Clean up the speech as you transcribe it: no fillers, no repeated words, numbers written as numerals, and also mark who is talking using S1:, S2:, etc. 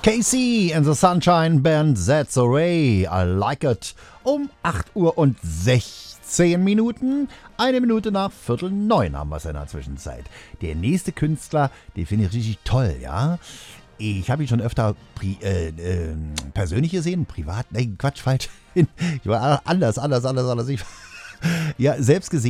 S1: KC and the Sunshine Band, That's Array, I Like It. Um 8 Uhr und 16 Minuten, 1 Minute nach 8:45 haben wir es in der Zwischenzeit. Der nächste Künstler, den finde ich richtig toll, ja. Ich habe ihn schon öfter persönlich gesehen, privat, nein, Quatsch, falsch. Ich war anders. Ja, selbst gesehen.